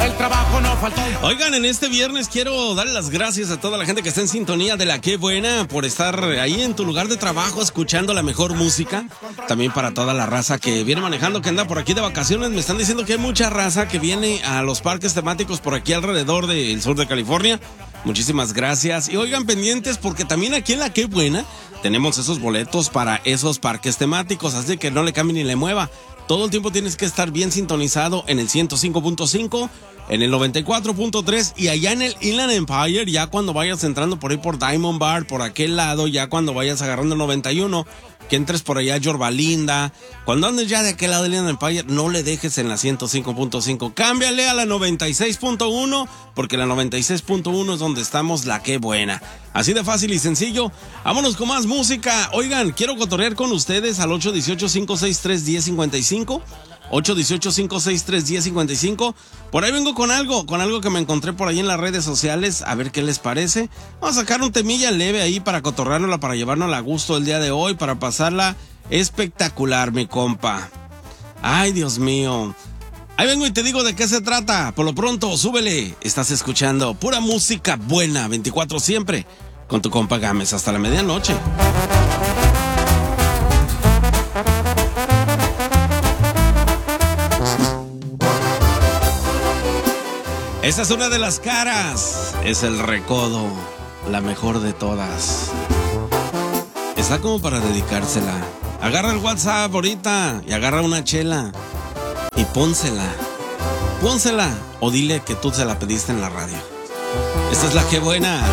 el trabajo no faltó. Oigan, en este viernes quiero dar las gracias a toda la gente que está en sintonía de La Qué Buena por estar ahí en tu lugar de trabajo escuchando la mejor música. También para toda la raza que viene manejando, que anda por aquí de vacaciones. Me están diciendo que hay mucha raza que viene a los parques temáticos por aquí alrededor del sur de California. Muchísimas gracias. Y oigan, pendientes porque también aquí en La Qué Buena tenemos esos boletos para esos parques temáticos. Así que no le cambie ni le mueva. Todo el tiempo tienes que estar bien sintonizado en el 105.5, en el 94.3 y allá en el Inland Empire, ya cuando vayas entrando por ahí por Diamond Bar, por aquel lado, ya cuando vayas agarrando el 91, que entres por allá Yorba Linda. Cuando andes ya de aquel lado del Inland Empire, no le dejes en la 105.5. Cámbiale a la 96.1, porque la 96.1 es donde estamos La Qué Buena. Así de fácil y sencillo. Vámonos con más música. Oigan, quiero cotorrear con ustedes al 818-563-1055. 818-563-1055. Por ahí vengo con algo que me encontré por ahí en las redes sociales, a ver qué les parece. Vamos a sacar un temilla leve ahí para cotorreárnosla, para llevárnosla a gusto el día de hoy, para pasarla espectacular, mi compa. Ay, Dios mío. Ahí vengo y te digo de qué se trata. Por lo pronto, súbele. Estás escuchando pura música buena, 24 siempre, con tu compa Gámez hasta la medianoche. Esa es una de las caras. Es el Recodo, la mejor de todas. Está como para dedicársela. Agarra el WhatsApp ahorita y agarra una chela y pónsela. Pónsela o dile que tú se la pediste en la radio. Esta es La Qué Buena.